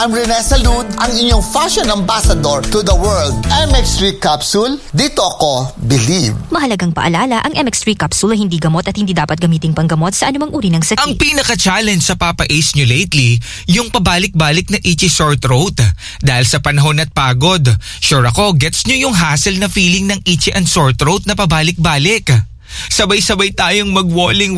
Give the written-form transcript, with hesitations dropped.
I'm Rene Salud, ang inyong fashion ambassador to the world. MX3 capsule, dito ako believe. Mahalagang paalala, ang MX3 capsule ay hindi gamot at hindi dapat gamiting panggamot sa anumang uri ng sakit. Ang pinaka-challenge sa Papa Ace nyo lately, yung pabalik-balik na itchy sore throat. Dahil sa panahon at pagod, sure ako gets nyo yung hassle na feeling ng itchy and sore throat na pabalik-balik. Sabay-sabay tayong mag-walling